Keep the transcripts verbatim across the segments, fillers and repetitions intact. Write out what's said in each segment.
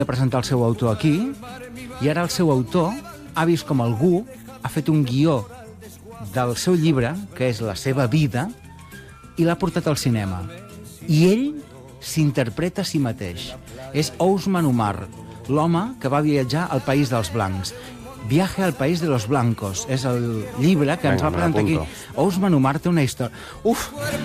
de presentar el seu autor aquí, i ara el seu autor ha vist com algú ha fet un guió del seu llibre, que és la seva vida, i l'ha portat al cinema. I ell s'interpreta a si mateix. És Ousmane Umar, l'home que va viatjar al País dels Blancs. Viaje al País de los Blancos. És el llibre que ens va presentar aquí. Ousmane Umar té una història... Uf!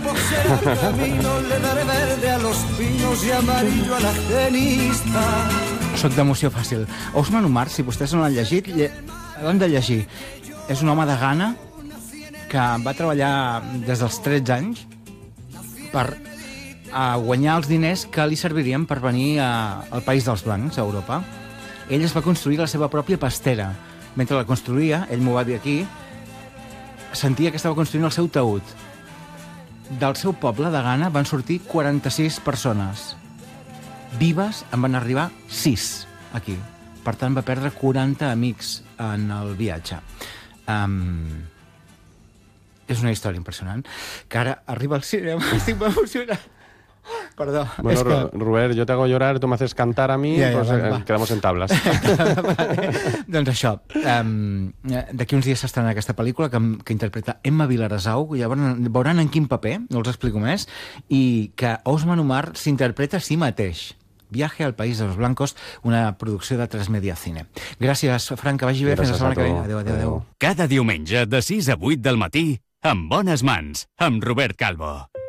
Soc d'emoció fàcil. Ousmane Umar, si vostès no l'han llegit, l'han de llegir. És un home de Ghana que va treballar des dels tretze anys per a guanyar els diners que li servirien per venir a, al País dels Blancs, a Europa. Ell es va construir la seva pròpia pastera. Mentre la construïa, ell m'ho va dir aquí, sentia que estava construint el seu taüt. Del seu poble de Ghana van sortir quaranta-sis persones. Vives en van arribar sis aquí. Per tant, va perdre quaranta amics en el viatge. Um, és una història impressionant, que ara arriba al cinema. Estic molt emocionat. Perdó. Bueno, es que... Robert, yo te hago llorar, tú me haces cantar a mí, ja, ja, pues va, eh, va. quedamos en tablas. Vale. Doncs això, um, d'aquí uns dies s'estrena aquesta pel·lícula que, que interpreta Emma Vilaresau, ja veuran, veuran en quin paper, no els explico més, i que Ousmane Umar s'interpreta a si mateix. Viaje al País de los Blancos, una producció de tres Media Cine. Gràcies, Frank, que vagi bé. Gràcies. Fins la setmana que ve. Adéu, adéu, adéu. Cada diumenge de sis a vuit del matí, amb bones mans, amb Robert Calvo.